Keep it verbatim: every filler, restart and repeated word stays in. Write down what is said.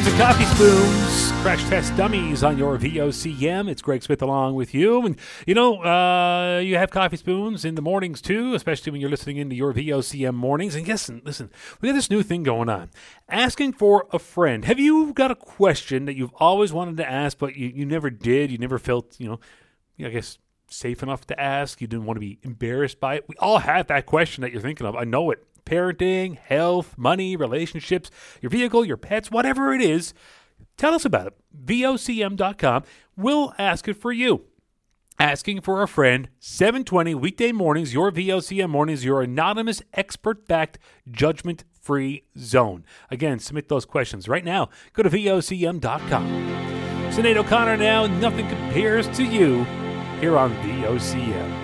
Spoons and Coffee Spoons, crash test dummies on your V O C M. It's Greg Smith along with you. And, you know, uh, you have coffee spoons in the mornings, too, especially when you're listening into your V O C M mornings. And listen, listen, we got this new thing going on. Asking for a friend. Have you got a question that you've always wanted to ask, but you, you never did? You never felt, you know, I guess, safe enough to ask? You didn't want to be embarrassed by it? We all have that question that you're thinking of. I know it. Parenting, health, money, relationships, your vehicle, your pets, whatever it is, tell us about it. V O C M dot com. We'll ask it for you. Asking for a friend, seven twenty weekday mornings, your V O C M mornings, your anonymous, expert-backed, judgment-free zone. Again, submit those questions right now. Go to V O C M dot com. Sinead O'Connor now, nothing compares to you here on V O C M.